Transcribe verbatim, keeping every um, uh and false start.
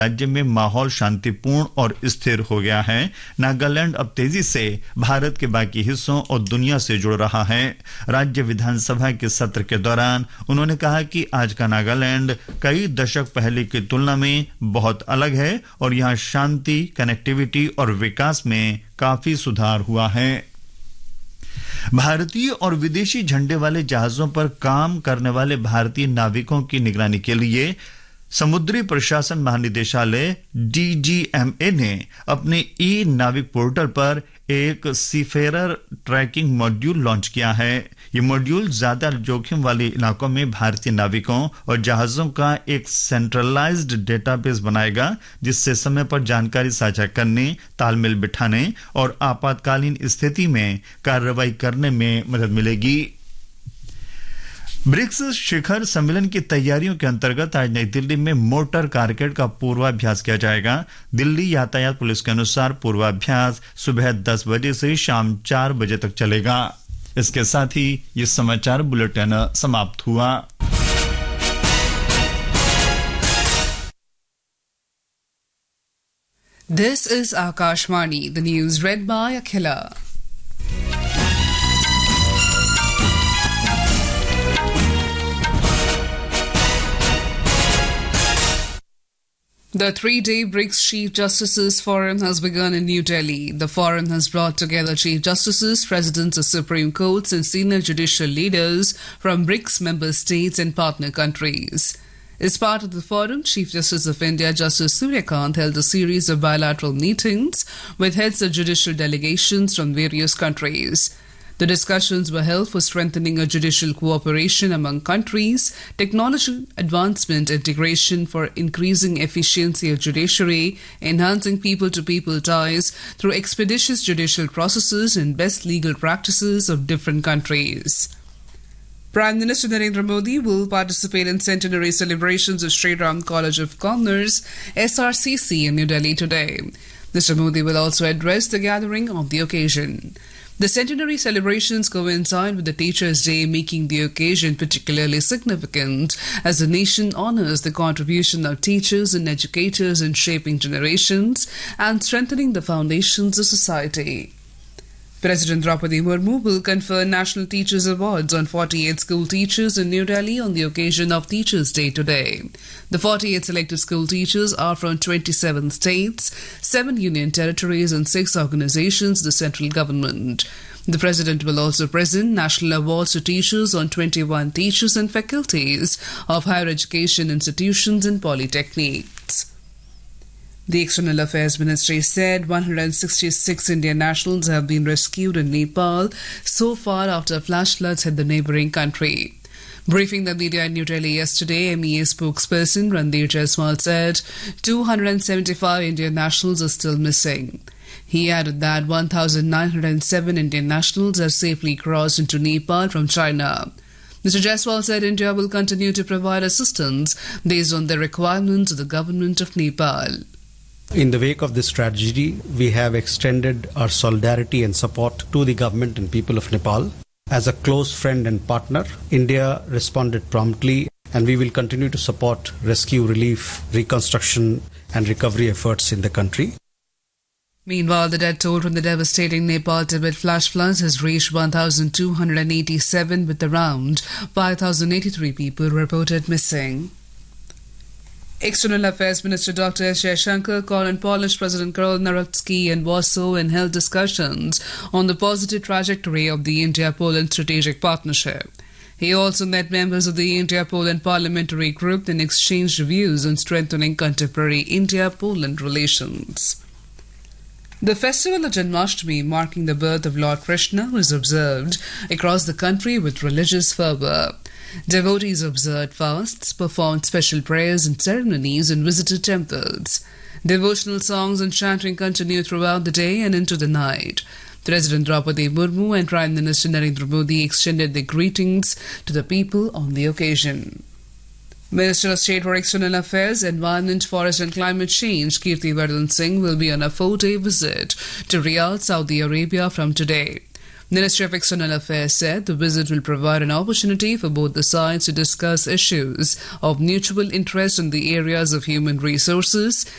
राज्य में माहौल शांतिपूर्ण और स्थिर हो गया है। नागालैंड अब तेजी से भारत के बाकी हिस्सों और दुनिया से जुड़ रहा है। राज्य विधानसभा के सत्र के दौरान उन्होंने कहा कि आज का नागालैंड कई दशक पहले की तुलना में बहुत अलग है और यहाँ शांति, कनेक्टिविटी और विकास में काफी सुधार हुआ है। भारतीय और विदेशी झंडे वाले जहाजों पर काम करने वाले भारतीय नाविकों की निगरानी के लिए समुद्री प्रशासन महानिदेशालय डी जी एम ए ने अपने ई नाविक पोर्टल पर एक सीफेरर ट्रैकिंग मॉड्यूल लॉन्च किया है। ये मॉड्यूल ज्यादा जोखिम वाले इलाकों में भारतीय नाविकों और जहाजों का एक सेंट्रलाइज्ड डेटाबेस बनाएगा, जिससे समय पर जानकारी साझा करने, तालमेल बिठाने और आपातकालीन स्थिति में कार्रवाई करने में मदद मिलेगी। ब्रिक्स शिखर सम्मेलन की तैयारियों के अंतर्गत आज नई दिल्ली में मोटर कारकेड का पूर्वाभ्यास किया जाएगा। दिल्ली यातायात पुलिस के अनुसार पूर्वाभ्यास सुबह दस बजे से शाम चार बजे तक चलेगा। इसके साथ ही ये समाचार बुलेटिन समाप्त हुआ। This is Akashvani, the news read by Akhila. The three-day BRICS Chief Justices Forum has begun in New Delhi. The forum has brought together Chief Justices, Presidents of Supreme Courts and senior judicial leaders from BRICS member states and partner countries. As part of the forum, Chief Justice of India Justice Suryakant held a series of bilateral meetings with heads of judicial delegations from various countries. The discussions were held for strengthening a judicial cooperation among countries, technology advancement, integration for increasing efficiency of judiciary, enhancing people-to-people ties through expeditious judicial processes and best legal practices of different countries. Prime Minister Narendra Modi will participate in centenary celebrations of Sri Ram College of Commerce, S R C C, in New Delhi today. Mister Modi will also address the gathering on the occasion. The centenary celebrations coincide with the Teachers' Day, making the occasion particularly significant as the nation honors the contribution of teachers and educators in shaping generations and strengthening the foundations of society. President Draupadi Murmu will confer National Teachers Awards on forty-eight school teachers in New Delhi on the occasion of Teachers' Day today. The forty-eight selected school teachers are from twenty-seven states, seven union territories and six organizations of the central government. The President will also present national awards to teachers on twenty-one teachers and faculties of higher education institutions and polytechnics. The External Affairs Ministry said one hundred sixty-six Indian nationals have been rescued in Nepal so far after flash floods hit the neighbouring country. Briefing the media in New Delhi yesterday, M E A spokesperson Randir Jaiswal said two hundred seventy-five Indian nationals are still missing. He added that one thousand nine hundred seven Indian nationals have safely crossed into Nepal from China. Mister Jaiswal said India will continue to provide assistance based on the requirements of the government of Nepal. In the wake of this tragedy, we have extended our solidarity and support to the government and people of Nepal. As a close friend and partner, India responded promptly, and we will continue to support rescue, relief, reconstruction and recovery efforts in the country. Meanwhile, the death toll from the devastating Nepal-Tibet flash floods has reached one thousand two hundred eighty-seven, with around five thousand eighty-three people reported missing. External Affairs Minister Doctor S. Jaishankar called on Polish President Karol Nawrocki in Warsaw and held discussions on the positive trajectory of the India-Poland strategic partnership. He also met members of the India-Poland parliamentary group and exchanged views on strengthening contemporary India-Poland relations. The festival of Janmashtami, marking the birth of Lord Krishna, was observed across the country with religious fervour. Devotees observed fasts, performed special prayers and ceremonies, and visited temples. Devotional songs and chanting continued throughout the day and into the night. President Draupadi Murmu and Prime Minister Narendra Modi extended their greetings to the people on the occasion. Minister of State for External Affairs, Environment, Forest and Climate Change, Kirti Vardhan Singh, will be on a four-day visit to Riyadh, Saudi Arabia from today. Ministry of External Affairs said the visit will provide an opportunity for both the sides to discuss issues of mutual interest in the areas of human resources,